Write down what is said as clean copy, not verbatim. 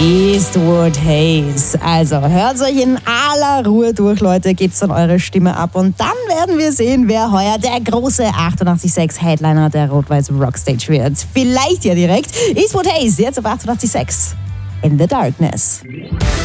Eastwood Hayes. Also hört euch in aller Ruhe durch, Leute, gebt dann eure Stimme ab und dann werden wir sehen, wer heuer der große 88.6 Headliner der Rot-Weiß Rockstage wird. Vielleicht ja direkt. Eastwood Hayes, jetzt auf 88.6 In the Darkness.